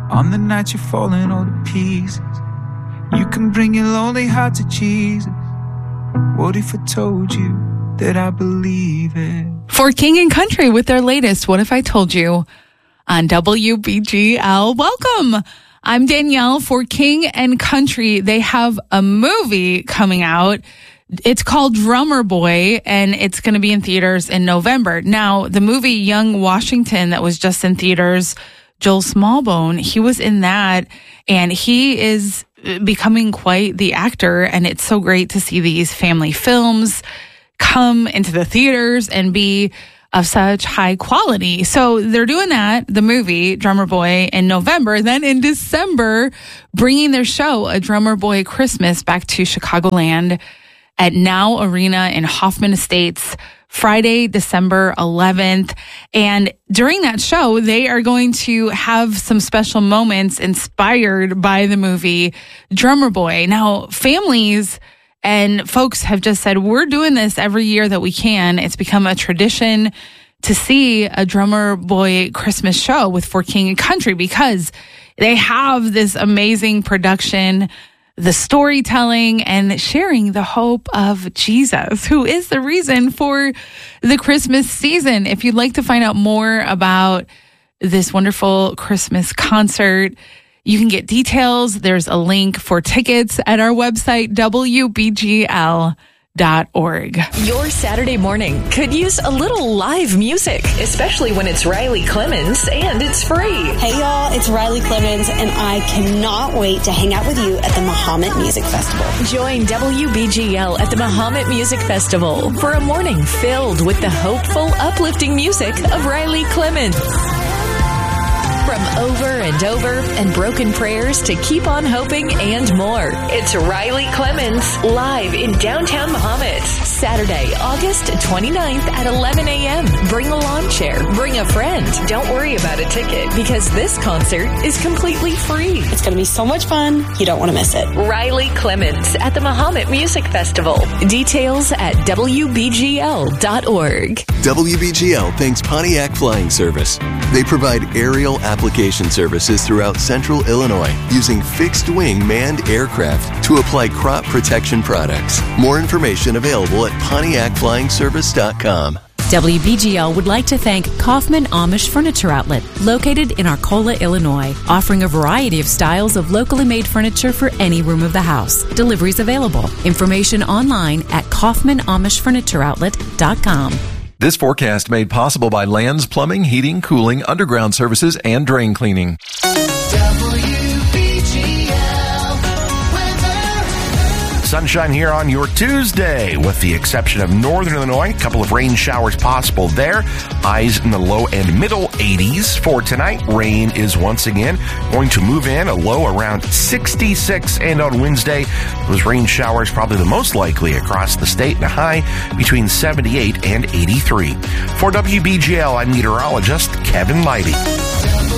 On the night you're falling all to pieces, you can bring your lonely heart to Jesus. What if I told you that I believe it? For King and Country with their latest What If I Told You on WBGL. Welcome. I'm Danielle. For King and Country, they have a movie coming out. It's called Drummer Boy, and it's going to be in theaters in November. Now, the movie Young Washington that was just in theaters, Joel Smallbone, he was in that, and he is becoming quite the actor, and it's so great to see these family films come into the theaters and be of such high quality. So they're doing that, the movie Drummer Boy, in November. Then in December, bringing their show, A Drummer Boy Christmas, back to Chicagoland at Now Arena in Hoffman Estates, Friday, December 11th. And during that show, they are going to have some special moments inspired by the movie Drummer Boy. Now, families and folks have just said, we're doing this every year that we can. It's become a tradition to see a Drummer Boy Christmas show with For King and Country because they have this amazing production, the storytelling, and sharing the hope of Jesus, who is the reason for the Christmas season. If you'd like to find out more about this wonderful Christmas concert, you can get details. There's a link for tickets at our website, WBGL.org. Your Saturday morning could use a little live music, especially when it's Riley Clemens and it's free. Hey y'all, it's Riley Clemens, and I cannot wait to hang out with you at the Mahomet Music Festival. Join WBGL at the Mahomet Music Festival for a morning filled with the hopeful, uplifting music of Riley Clemens. From Over and Over and Broken Prayers to Keep on Hoping and more. It's Riley Clemens live in downtown Mahomet. Saturday, August 29th at 11 a.m. Bring a lawn chair. Bring a friend. Don't worry about a ticket because this concert is completely free. It's going to be so much fun. You don't want to miss it. Riley Clemens at the Mahomet Music Festival. Details at WBGL.org. WBGL thanks Pontiac Flying Service. They provide aerial application services throughout central Illinois using fixed-wing manned aircraft to apply crop protection products. More information available at PontiacFlyingService.com. WBGL would like to thank Kaufman Amish Furniture Outlet, located in Arcola, Illinois, offering a variety of styles of locally made furniture for any room of the house. Deliveries available. Information online at KaufmanAmishFurnitureOutlet.com. This forecast made possible by Lands Plumbing, Heating, Cooling, Underground Services, and Drain Cleaning. Sunshine here on your Tuesday, with the exception of northern Illinois. A couple of rain showers possible there. Highs in the low and middle 80s. For tonight, rain is once again going to move in, a low around 66. And on Wednesday, those rain showers probably the most likely across the state, and a high between 78 and 83. For WBGL, I'm meteorologist Kevin Leidy.